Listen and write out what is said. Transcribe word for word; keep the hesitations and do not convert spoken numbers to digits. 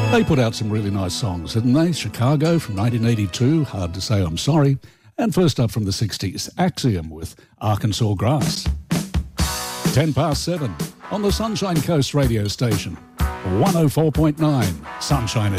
They put out some really nice songs, didn't they? Chicago from nineteen eighty-two, Hard to Say I'm Sorry. And first up from the sixties, Axiom with Arkansas Grass. Ten past seven on the Sunshine Coast radio station. one oh four point nine Sunshine